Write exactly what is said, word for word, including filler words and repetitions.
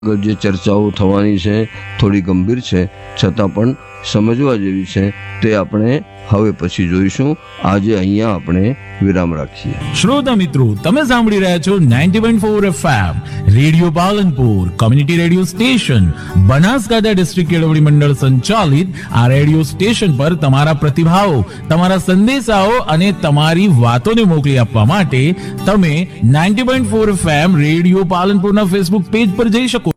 જે ચર્ચાઓ થવાની છે થોડી ગંભીર છે, છતાં પણ સમજવા જેવી છે, તે આપણે હવે પછી જોઈશું. આજે અહીંયા આપણે વિરામ રાખીએ. શ્રોતા મિત્રો, તમે સાંભળી રહ્યા છો ninety point four FM radio Palanpur, community radio station, Banaskantha district કેળવણી મંડળ સંચાલિત આ રેડિયો સ્ટેશન પર તમારા પ્રતિભાવો, તમારા સંદેશાઓ અને તમારી વાતોને મોકલી આપવા માટે તમે ninety point four FM radio પાલનપુરના Facebook page પર જઈ શકો